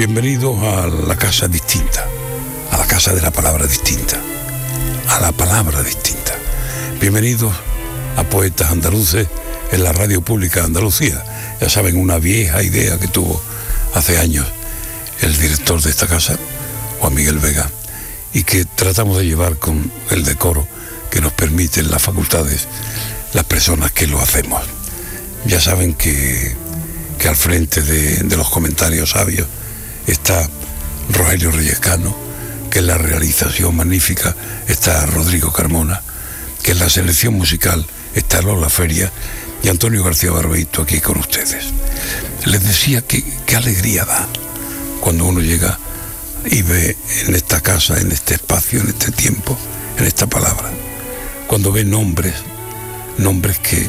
Bienvenidos a la casa distinta, a la casa de la palabra distinta, a la palabra distinta. Bienvenidos a Poetas Andaluces en la Radio Pública de Andalucía. Ya saben, una vieja idea que tuvo hace años el director de esta casa, Juan Miguel Vega, y que tratamos de llevar con el decoro que nos permiten las facultades, las personas que lo hacemos. Ya saben que al frente de los comentarios sabios está Rogelio Reyescano, que en la realización magnífica está Rodrigo Carmona, que en la selección musical está Lola Feria y Antonio García Barbeito aquí con ustedes. Les decía que qué alegría da cuando uno llega y ve en esta casa, en este espacio, en este tiempo, en esta palabra, cuando ve nombres que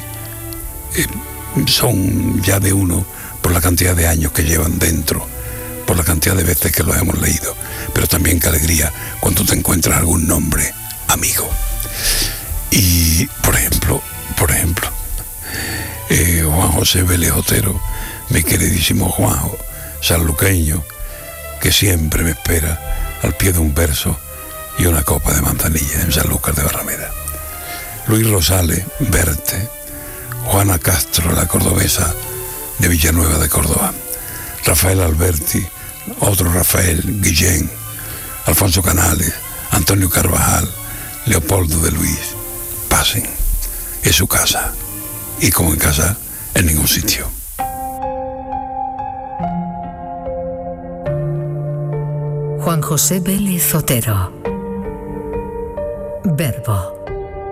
son ya de uno por la cantidad de años que llevan dentro, por la cantidad de veces que los hemos leído, pero también qué alegría cuando te encuentras algún nombre amigo. Y por ejemplo, Juan José Vélez Otero, mi queridísimo Juanjo, sanluqueño, que siempre me espera al pie de un verso y una copa de manzanilla en Sanlúcar de Barrameda. Luis Rosales, Verte, Juana Castro, la cordobesa de Villanueva de Córdoba, Rafael Alberti, otro Rafael, Guillén, Alfonso Canales, Antonio Carvajal, Leopoldo de Luis. Pasen, es su casa, y como en casa, en ningún sitio. Juan José Vélez Otero. Verbo.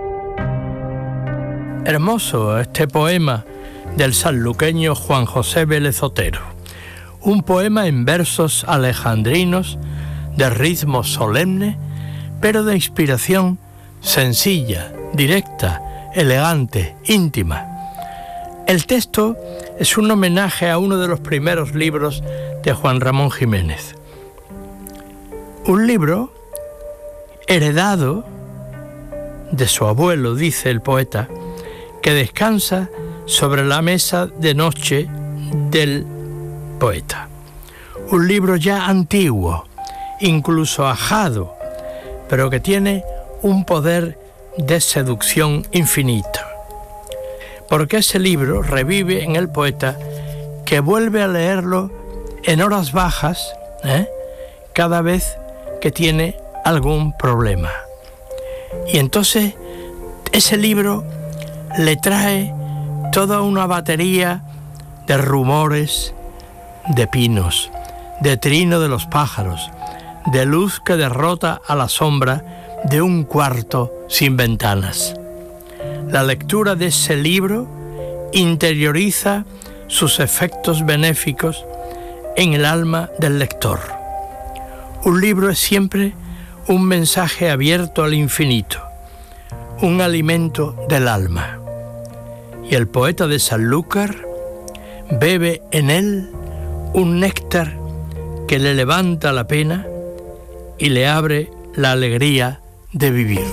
Hermoso este poema del sanluqueño Juan José Vélez Otero. Un poema en versos alejandrinos, de ritmo solemne, pero de inspiración sencilla, directa, elegante, íntima. El texto es un homenaje a uno de los primeros libros de Juan Ramón Jiménez. Un libro heredado de su abuelo, dice el poeta, que descansa sobre la mesa de noche del poeta. Un libro ya antiguo, incluso ajado, pero que tiene un poder de seducción infinito. Porque ese libro revive en el poeta, que vuelve a leerlo en horas bajas, cada vez que tiene algún problema. Y entonces ese libro le trae toda una batería de rumores, de pinos, de trino de los pájaros, de luz que derrota a la sombra de un cuarto sin ventanas. La lectura de ese libro interioriza sus efectos benéficos en el alma del lector. Un libro es siempre un mensaje abierto al infinito, un alimento del alma. Y el poeta de Sanlúcar bebe en él un néctar que le levanta la pena y le abre la alegría de vivir.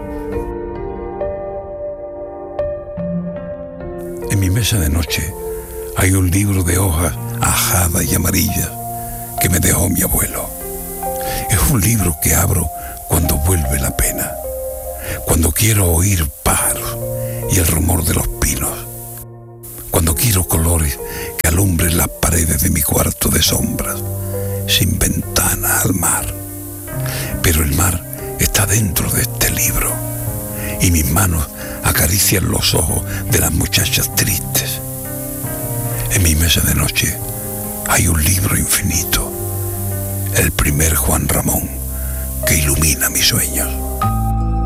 En mi mesa de noche hay un libro de hojas ajadas y amarillas que me dejó mi abuelo. Es un libro que abro cuando vuelve la pena, cuando quiero oír pájaros y el rumor de los pinos, cuando quiero colores que alumbren las paredes de mi cuarto de sombras, sin ventana al mar. Pero el mar está dentro de este libro y mis manos acarician los ojos de las muchachas tristes. En mi mesa de noche hay un libro infinito, el primer Juan Ramón, que ilumina mis sueños.